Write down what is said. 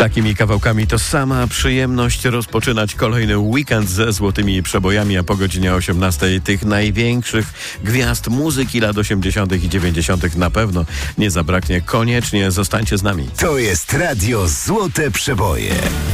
Takimi kawałkami to sama przyjemność rozpoczynać kolejny weekend ze złotymi przebojami, a po godzinie 18 tych największych gwiazd muzyki lat 80. i 90. na pewno nie zabraknie. Koniecznie zostańcie z nami. To jest Radio Złote Przeboje.